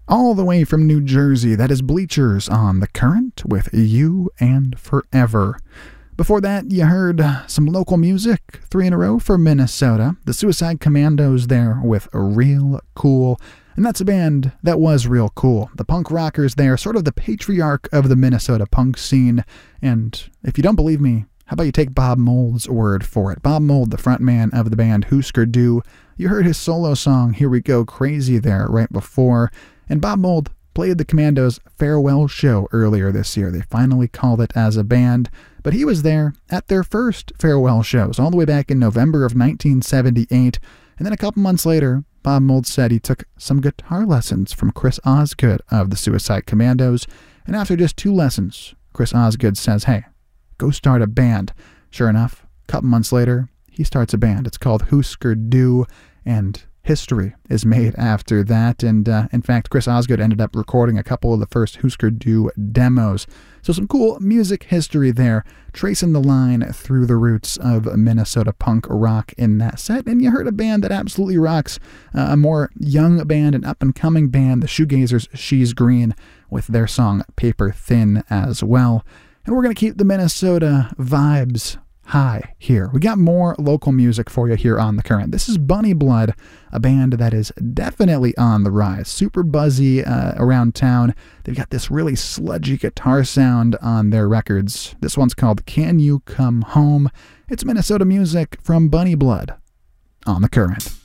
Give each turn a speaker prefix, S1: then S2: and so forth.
S1: All the way from New Jersey, that is Bleachers on The Current with You and Forever. Before that, you heard some local music, 3 in a row for Minnesota. The Suicide Commandos there with Real Cool. And that's a band that was real cool. The punk rockers there, sort of the patriarch of the Minnesota punk scene. And if you don't believe me, how about you take Bob Mould's word for it? Bob Mould, the frontman of the band Husker Du. You heard his solo song, Here We Go Crazy, there right before. And Bob Mould played the Commandos' farewell show earlier this year. They finally called it as a band. But he was there at their first farewell shows, all the way back in November of 1978. And then a couple months later, Bob Mould said he took some guitar lessons from Chris Osgood of the Suicide Commandos. And after just 2 lessons, Chris Osgood says, hey, go start a band. Sure enough, a couple months later, he starts a band. It's called Husker Du, and history is made after that. And in fact, Chris Osgood ended up recording a couple of the first Husker Du demos. So some cool music history there, tracing the line through the roots of Minnesota punk rock in that set. And you heard a band that absolutely rocks, a more young band, an up-and-coming band, the Shoegazers She's Green, with their song Paper Thin as well. And we're going to keep the Minnesota vibes high here. We got more local music for you here on The Current. This is Bunny Blood, a band that is definitely on the rise. Super buzzy around town. They've got this really sludgy guitar sound on their records. This one's called Can You Come Home? It's Minnesota music from Bunny Blood on The Current.